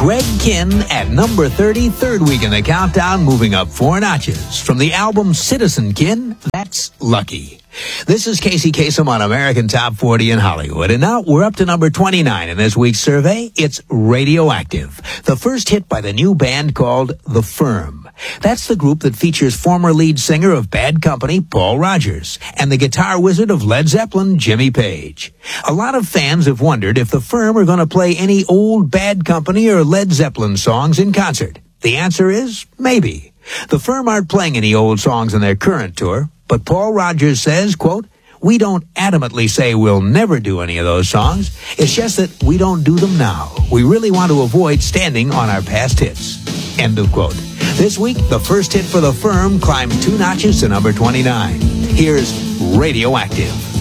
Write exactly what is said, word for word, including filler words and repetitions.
Greg Kihn at number thirty, third week in the countdown, moving up four notches. From the album Citizen Kihn, that's Lucky. This is Casey Kasem on American Top forty in Hollywood. And now we're up to number twenty-nine in this week's survey. It's Radioactive, the first hit by the new band called The Firm. That's the group that features former lead singer of Bad Company, Paul Rodgers, and the guitar wizard of Led Zeppelin, Jimmy Page. A lot of fans have wondered if The Firm are going to play any old Bad Company or Led Zeppelin songs in concert. The answer is maybe. The Firm aren't playing any old songs on their current tour, but Paul Rodgers says, quote, "We don't adamantly say we'll never do any of those songs. It's just that we don't do them now. We really want to avoid standing on our past hits." End of quote. This week, the first hit for The Firm climbed two notches to number twenty-nine. Here's Radioactive.